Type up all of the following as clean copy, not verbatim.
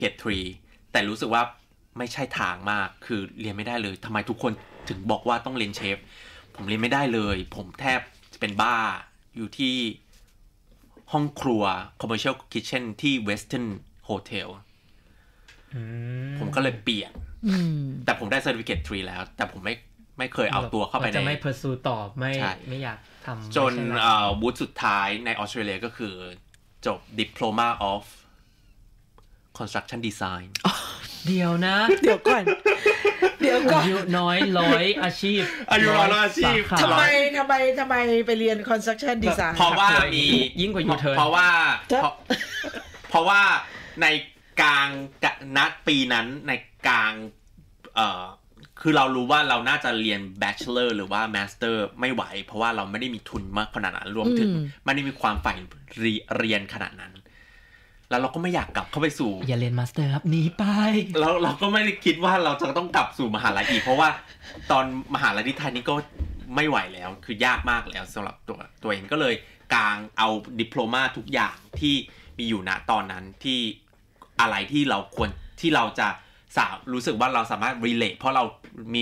เกรด3แต่รู้สึกว่าไม่ใช่ทางมากคือเรียนไม่ได้เลยทำไมทุกคนถึงบอกว่าต้องเรียนเชฟผมเรียนไม่ได้เลยผมแทบเป็นบ้าอยู่ที่ห้องครัว commercial kitchen ที่ Western Hotel ผมก็เลยเปลี่ยนแต่ผมได้ certificate 3แล้วแต่ผมไม่เคยเอาตัวเข้าไปในจะไม่ pursue ต่อไม่อยากทำจนวุฒิสุดท้ายในออสเตรเลียก็คือจบ Diploma of Construction Design เดี๋ยวนะเดี๋ยวก่อนอายุน้อย100อาชีพอายุ100อาชีพทำไมไปเรียน construction design เพราะว่ามียิ่งกว่ายูเทิร์นเพราะว่าในกลางณปีนั้นในกลางคือเรารู้ว่าเราน่าจะเรียน Bachelor หรือว่า Master ไม่ไหวเพราะว่าเราไม่ได้มีทุนมากขนาดนั้นรวมถึงไม่ได้มีความใฝ่เรียนขนาดนั้นแล้วเราก็ไม่อยากกลับเข้าไปสู่อย่าเรียนมาสเตอร์ครับหนีไปแล้วเราก็ไม่ได้คิดว่าเราจะต้องกลับสู่มหาลัยอีกเพราะว่าตอนมหาลัยที่ไทยนี่ก็ไม่ไหวแล้วคือยากมากแล้วสำหรับตัวเองก็เลยกางเอาดิโพลมาทุกอย่างที่มีอยู่ณตอนนั้นที่อะไรที่เราควรที่เราจะรู้สึกว่าเราสามารถ relate เพราะเรามี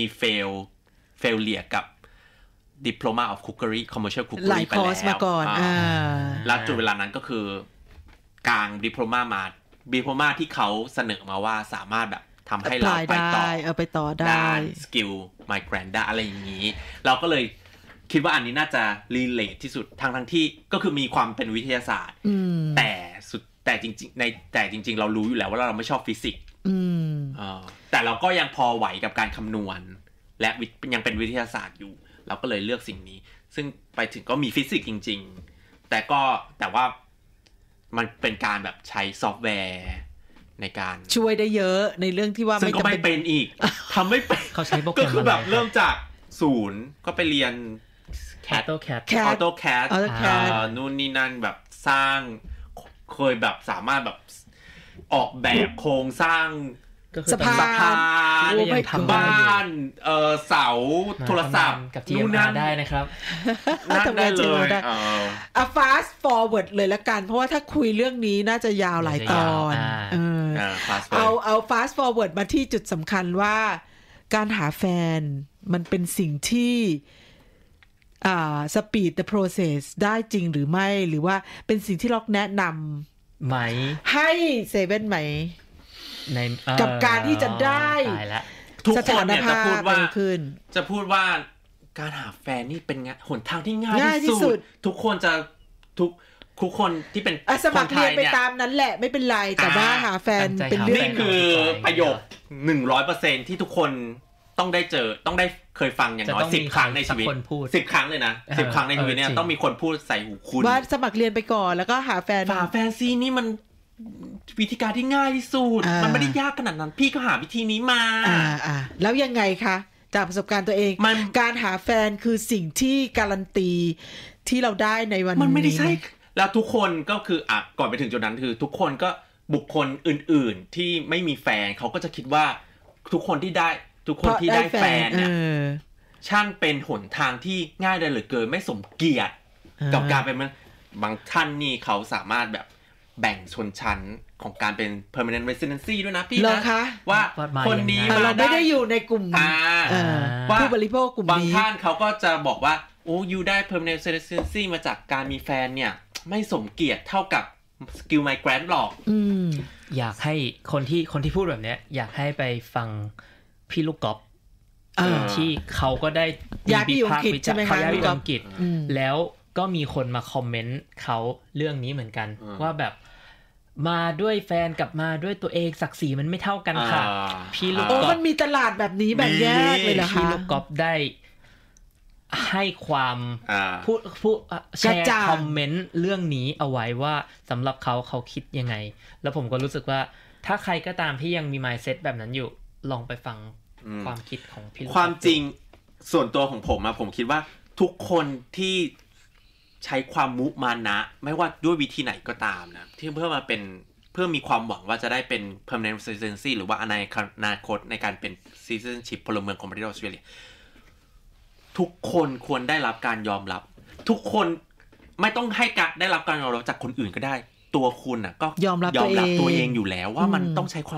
failure กับ Diploma of Cookery Commercial Cookery หลายคอร์สมาก่อนแล้วจุดเวลานั้นก็คือกลางดิโพลมาที่เขาเสนอมาว่าสามารถแบบทำให้เราไปต่อได้สกิลไมเกรนได้อะไรอย่างนี้เราก็เลยคิดว่าอันนี้น่าจะรีเลทที่สุดทั้งที่ก็คือมีความเป็นวิทยาศาสตร์แต่จริงๆเรารู้อยู่แล้วว่าเราไม่ชอบฟิสิกส์แต่เราก็ยังพอไหวกับการคำนวณและยังเป็นวิทยาศาสตร์อยู่เราก็เลยเลือกสิ่งนี้ซึ่งไปถึงก็มีฟิสิกส์จริงๆแต่ว่ามันเป็นการแบบใช้ซอฟต์แวร์ในการช่วยได้เยอะในเรื่องที่ว่าไม่จำเป็นอีกทำไม่เป็นเขาใช้โปรแกรมก็คือแบบเริ่มจาก0ก็ไปเรียน AutoCAD นู่นนี่นั่นแบบสร้างเคยแบบสามารถแบบออกแบบโครงสร้างสะพานบ้านเสาโทรศัพท์กับที่มาได้นะครับทำงานจริงได้fast forward เลยละกันเพราะว่าถ้าคุยเรื่องนี้น่าจะยาวหลายตอนเอา fast forward มาที่จุดสำคัญว่าการหาแฟนมันเป็นสิ่งที่speed the process ได้จริงหรือไม่หรือว่าเป็นสิ่งที่ล็อกแนะนำไหมให้เซเว่นไหมกับการที่จะได้สถานภาพจะพูดว่าการหาแฟนนี่เป็นหนทางที่ง่ายที่สุดทุกคนจะทุกคนที่เป็นสมัครเรียนไปตามนั้นแหละไม่เป็นไรแต่ว่าหาแฟนเป็นเรื่องนี่คือประโยค 100% ที่ทุกคนต้องได้เจอต้องได้เคยฟังอย่างน้อย10 ครั้งในชีวิต10 ครั้งเลยนะ10 ครั้งในชีวิตเนี่ยต้องมีคนพูดใส่หูคุณว่าสมัครเรียนไปก่อนแล้วก็หาแฟนซีนี่มันวิธีการที่ง่ายที่สุดมันไม่ได้ยากขนาดนั้นพี่ก็หาวิธีนี้มาแล้วยังไงคะจากประสบการณ์ตัวเองการหาแฟนคือสิ่งที่การันตีที่เราได้ในวันนี้มันไม่ได้ใช่แล้วทุกคนก็คือก่อนไปถึงจุดนั้นคือทุกคนก็บุคคลอื่นๆที่ไม่มีแฟนเขาก็จะคิดว่าทุกคนที่ได้แฟนเนี่ยช่างเป็นหนทางที่ง่ายได้เหลือเกินไม่สมเกียรติกับการเป็นบางท่านนี่เขาสามารถแบบแบ่งชนชั้นของการเป็น permanent residency ด้วยนะพี่นะว่าคนนี้เราไม่ได้อยู่ในกลุ่มผู้บริโภคกลุ่มนี้บางท่านเขาก็จะบอกว่าโอ้ยูได้ permanent residency มาจากการมีแฟนเนี่ยไม่สมเกียรติเท่ากับ skill migrant หรอกอยากให้คนที่พูดแบบนี้อยากให้ไปฟังพี่ลูกกอล์ฟที่เขาก็ได้ย้ายไปอยู่อังกฤษใช่ไหมคะย้ายไปอยู่อังกฤษแล้วก็มีคนมาคอมเมนต์เขาเรื่องนี้เหมือนกันว่าแบบมาด้วยแฟนกับมาด้วยตัวเองศักดิ์ศรีมันไม่เท่ากันค่ะพี่ลูกกอล์ฟมันมีตลาดแบบนี้แบบแยกเลยเหรอคะพี่ลูกกอล์ฟได้ให้ความผู้แชร์คอมเมนต์เรื่องนี้เอาไว้ว่าสำหรับเขาคิดยังไงแล้วผมก็รู้สึกว่าถ้าใครก็ตามที่ยังมี mindset แบบนั้นอยู่ลองไปฟังความคิดของพี่ความจริงส่วนตัวของผมคิดว่าทุกคนที่ใช้ความมุมานะไม่ว่าด้วยวิธีไหนก็ตามนะที่เพื่อมีความหวังว่าจะได้เป็น permanent residency หรือว่าอนาคตในการเป็น citizenship พลเมืองของประเทศออสเตรเลียทุกคนควรได้รับการยอมรับทุกคนไม่ต้องให้การได้รับการยอมรับจากคนอื่นก็ได้ตัวคุณอ่ะก็ยอมรับตัวเองอยู่แล้วว่ามันต้องใช้ความ